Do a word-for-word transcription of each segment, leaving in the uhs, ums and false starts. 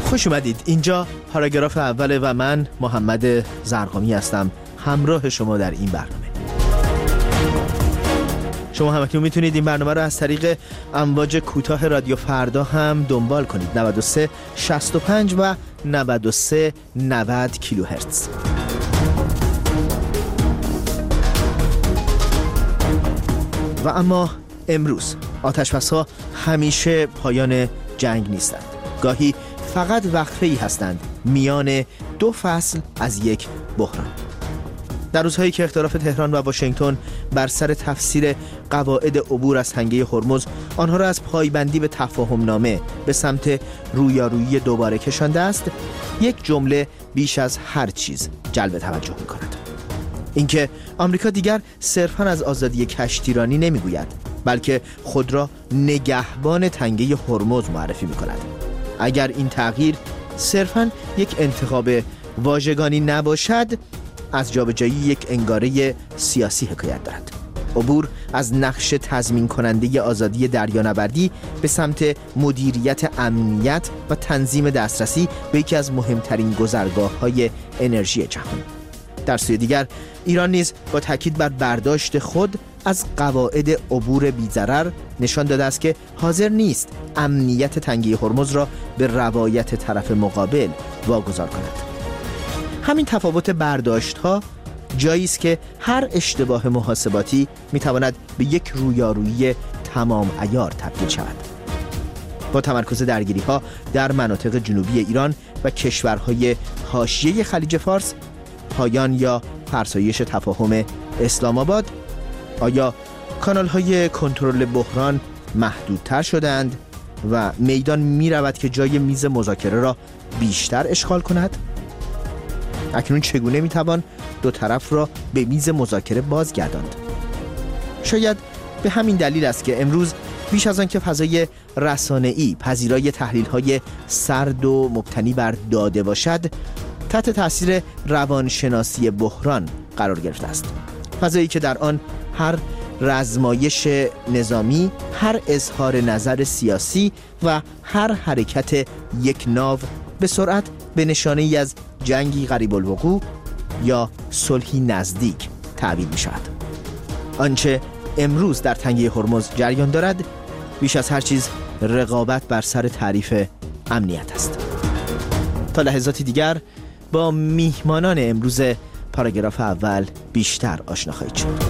خوش اومدید. اینجا پاراگراف اوله و من محمد زرقامی هستم همراه شما در این برنامه. شما همکنون میتونید این برنامه رو از طریق امواج کوتاه رادیو فردا هم دنبال کنید. نود و سه شصت و پنج و نود و سه نود کیلوهرتز. و اما امروز آتش‌بس‌ها همیشه پایان جنگ نیستند. گاهی فقط وقفه‌ای هستند میان دو فصل از یک بحران. در روزهایی که اختلاف تهران و واشنگتن بر سر تفسیر قواعد عبور از تنگه هرمز آنها را از پایبندی به تفاهم نامه به سمت رویارویی دوباره کشانده است، یک جمله بیش از هر چیز جلب توجه می‌کند. اینکه آمریکا دیگر صرفاً از آزادی کشتیرانی نمیگوید، بلکه خود را نگهبان تنگه هرمز معرفی می‌کند. اگر این تغییر صرفاً یک انتخاب واژگانی نباشد، از جابجایی یک انگاره سیاسی حکایت دارد. عبور از نقش تضمین کننده آزادی دریانوردی به سمت مدیریت امنیت و تنظیم دسترسی به یکی از مهمترین گذرگاه‌های انرژی جهان. در سوی دیگر ایران نیز با تاکید بر برداشت خود از قواعد عبور بی‌ضرر نشان داده است که حاضر نیست امنیت تنگه هرمز را به روایت طرف مقابل واگذار کند. همین تفاوت برداشت‌ها جایی است که هر اشتباه محاسباتی می‌تواند به یک رویارویی تمام عیار تبدیل شود. با تمرکز درگیری‌ها در مناطق جنوبی ایران و کشورهای حاشیه خلیج فارس، پایان یا فرسایش تفاهم اسلام آباد، آیا کانال‌های کنترل بحران محدودتر شدند و میدان می‌رود که جای میز مذاکره را بیشتر اشغال کند؟ اکنون چگونه میتوان دو طرف را به میز مذاکره بازگرداند؟ شاید به همین دلیل است که امروز بیش از آن که فضای رسانه‌ای پذیرای تحلیل‌های سرد و مبتنی بر داده باشد، تحت تاثیر روانشناسی بحران قرار گرفته است. فضایی که در آن هر رزمایش نظامی، هر اظهار نظر سیاسی و هر حرکت یک ناو به سرعت به نشانه‌ای از جنگی قریب الوقوع یا صلحی نزدیک تعبیر می شود. آنچه امروز در تنگه هرمز جریان دارد بیش از هر چیز رقابت بر سر تعریف امنیت است. تا لحظاتی دیگر با میهمانان امروز پاراگراف اول بیشتر آشنا خواهید شد.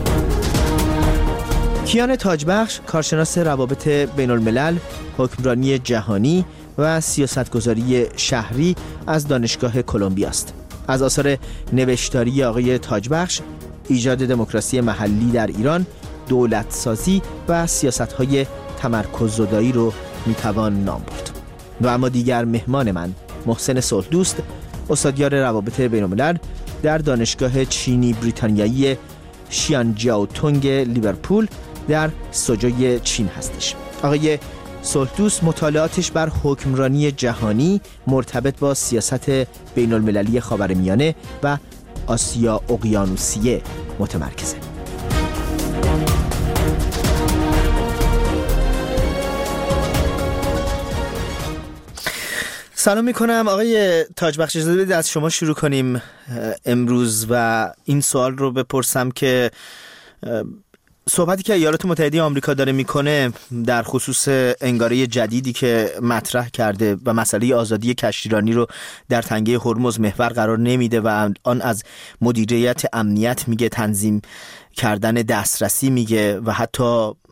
کیان تاجبخش کارشناس روابط بین الملل، حکمرانی جهانی و سیاستگذاری شهری از دانشگاه کلمبیا است. از آثار نوشتاری آقای تاجبخش، ایجاد دموکراسی محلی در ایران، دولت سازی و سیاست‌های تمرکززدایی رو میتوان نام برد. و اما دیگر مهمان من محسن صلحدوست، استادیار روابط بین الملل در دانشگاه چینی بریتانیایی شیانجیاوتونگ لیورپول در سوجوی چین هستش. آقای صلحدوست مطالعاتش بر حکمرانی جهانی مرتبط با سیاست بین المللی خاورمیانه و آسیا اقیانوسیه متمرکزه. سلام میکنم آقای تاجبخش. اجازه بدید از شما شروع کنیم امروز و این سوال رو بپرسم که صحبتی که ایالات متحده آمریکا داره میکنه در خصوص انگاره جدیدی که مطرح کرده و مسئله آزادی کشتیرانی رو در تنگه هرمز محور قرار نمیده و آن از مدیریت امنیت میگه، تنظیم کردن دسترسی میگه و حتی